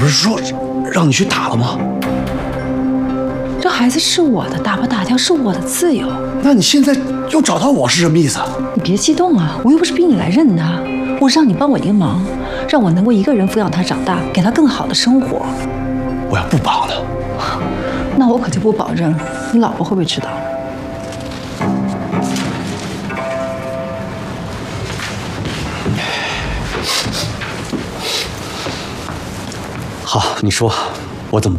不是说让你去打了吗？ 这孩子是我的，打不打掉是我的自由。 那你现在又找到我是什么意思？ 你别激动啊，我又不是逼你来认他，我是让你帮我一个忙，让我能够一个人抚养他长大，给他更好的生活。 我要不帮呢？ 那我可就不保证你老婆会不会知道。 好，你说我怎么办？